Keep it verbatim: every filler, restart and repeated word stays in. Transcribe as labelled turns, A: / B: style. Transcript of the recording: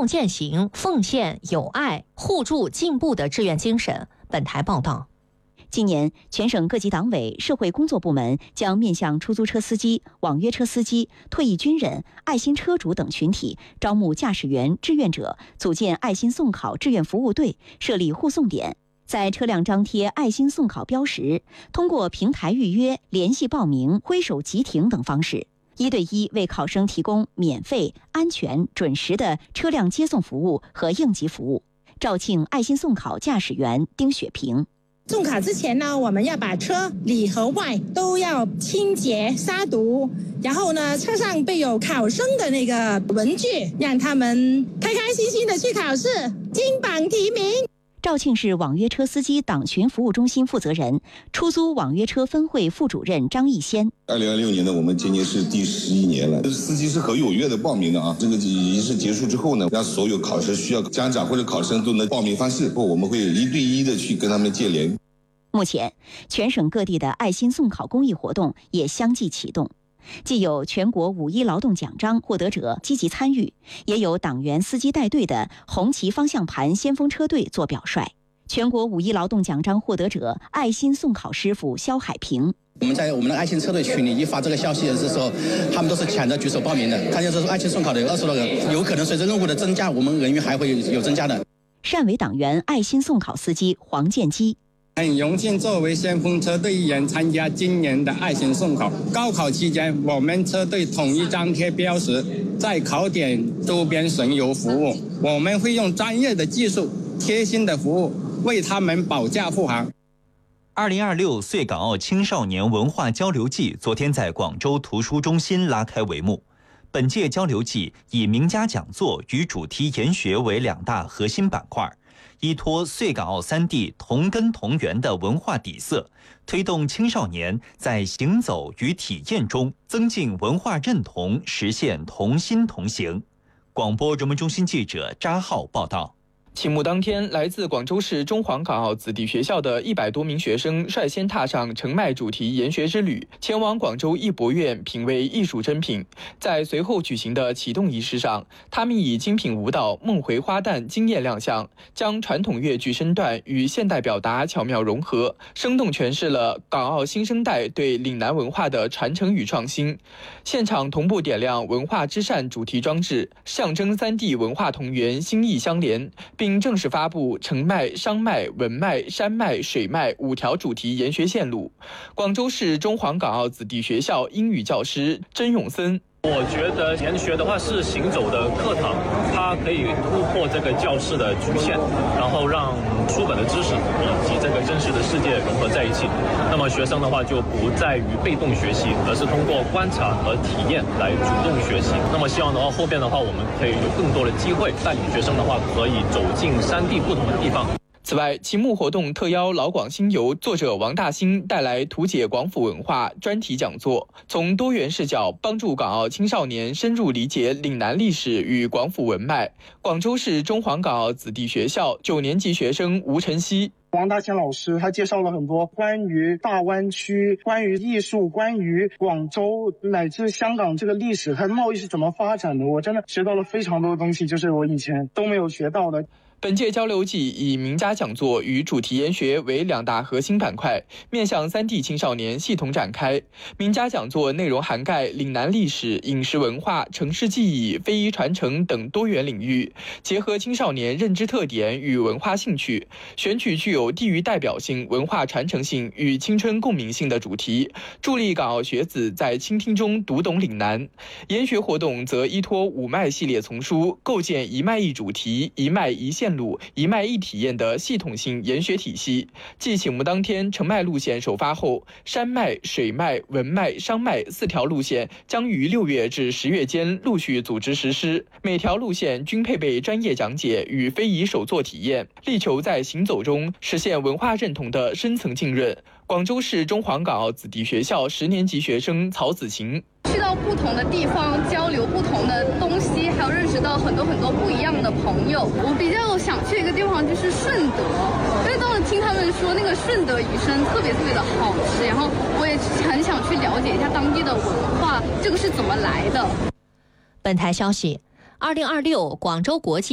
A: 共践行奉献、友爱、互助、进步的志愿精神。本台报道。
B: 今年，全省各级党委、社会工作部门将面向出租车司机、网约车司机、退役军人、爱心车主等群体招募驾驶员、志愿者，组建爱心送考志愿服务队，设立护送点，在车辆张贴爱心送考标识，通过平台预约、联系报名、挥手急停等方式，一对一为考生提供免费、安全、准时的车辆接送服务和应急服务。肇庆爱心送考驾驶员丁雪平。
C: 送考之前呢，我们要把车里和外都要清洁杀毒，然后呢，车上备有考生的那个文具，让他们开开心心的去考试，金榜题名。
B: 肇庆市网约车司机党群服务中心负责人、出租网约车分会副主任张义先。
D: 二零二六年呢，我们今年是第十一年了。司机是很踊跃的报名的啊。这个仪式结束之后呢，让所有考试需要家长或者考生都能报名方式，或我们会一对一的去跟他们接联。
B: 目前，全省各地的爱心送考公益活动也相继启动。既有全国五一劳动奖章获得者积极参与，也有党员司机带队的红旗方向盘先锋车队做表率。全国五一劳动奖章获得者爱心送考师傅肖海平。
E: 我们在我们的爱心车队群里一发这个消息的时候，他们都是抢着举手报名的。看见这是爱心送考的有二十多个，有可能随着任务的增加，我们人员还会有增加的。
B: 汕尾党员爱心送考司机黄建基。
F: 很荣幸作为先锋车队一员参加今年的爱心送考。高考期间，我们车队统一张贴标识，在考点周边巡游服务。我们会用专业的技术、贴心的服务，为他们保驾护航。
G: 二零二六穗港澳青少年文化交流季昨天在广州图书中心拉开帷幕。本届交流季以名家讲座与主题研学为两大核心板块，依托穗港澳三地同根同源的文化底色，推动青少年在行走与体验中增进文化认同，实现同心同行。广播人文中心记者扎浩报道。
H: 启幕当天，来自广州市中黄港澳子弟学校的一百多名学生率先踏上澄迈主题研学之旅，前往广州艺博院品味艺术珍品。在随后举行的启动仪式上，他们以精品舞蹈《梦回花旦》惊艳亮相，将传统粤剧身段与现代表达巧妙融合，生动诠释了港澳新生代对岭南文化的传承与创新。现场同步点亮文化之扇主题装置，象征三地文化同源、心意相连，并正式发布澄迈、商迈、文迈、山迈、水迈五条主题研学线路。广州市中黄港澳子弟学校英语教师甄永森。
I: 我觉得研学的话是行走的课堂，它可以突破这个教室的局限，然后让书本的知识以及这个真实的世界融合在一起。那么学生的话就不在于被动学习，而是通过观察和体验来主动学习。那么希望的话，后边的话我们可以有更多的机会带领学生的话可以走进三地不同的地方。
H: 此外，启幕活动特邀老广新游作者王大兴带来图解广府文化专题讲座，从多元视角帮助港澳青少年深入理解岭南历史与广府文脉。广州市中黄港澳子弟学校九年级学生吴晨曦。
J: 王大兴老师他介绍了很多关于大湾区、关于艺术、关于广州乃至香港这个历史，它的贸易是怎么发展的，我真的学到了非常多的东西，就是我以前都没有学到的。
H: 本届交流季以名家讲座与主题研学为两大核心板块，面向三地青少年系统展开。名家讲座内容涵盖岭南历史、饮食文化、城市记忆、非遗传承等多元领域，结合青少年认知特点与文化兴趣，选取具有地域代表性、文化传承性与青春共鸣性的主题，助力港澳学子在倾听中读懂岭南。研学活动则依托五脉系列丛书，构建一脉一主题、一脉一线路、一脉一体验的系统性研学体系。继启幕当天澄迈路线首发后，山脉、水脉、文脉、商脉四条路线将于六月至十月间陆续组织实施，每条路线均配备专业讲解与非遗手作体验，力求在行走中实现文化认同的深层浸润。广州市中黄港澳子弟学校十年级学生曹子晴。
K: 去到不同的地方交流不同的东西，还有认识到很多很多不一样的朋友。我比较想去一个地方就是顺德，因为当时听他们说那个顺德鱼生特别特别的好吃，然后我也很想去了解一下当地的文化，这个是怎么来的。
A: 本台消息，二零二六广州国际